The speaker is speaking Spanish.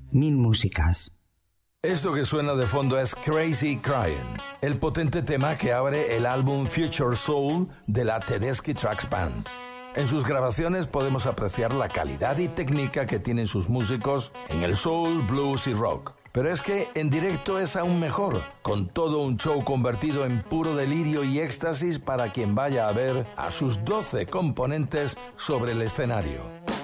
Mil músicas. Esto que suena de fondo es Crazy Crying, el potente tema que abre el álbum Future Soul de la Tedeschi Trucks Band. En sus grabaciones podemos apreciar la calidad y técnica que tienen sus músicos en el soul, blues y rock. Pero es que en directo es aún mejor, con todo un show convertido en puro delirio y éxtasis para quien vaya a ver a sus 12 componentes sobre el escenario.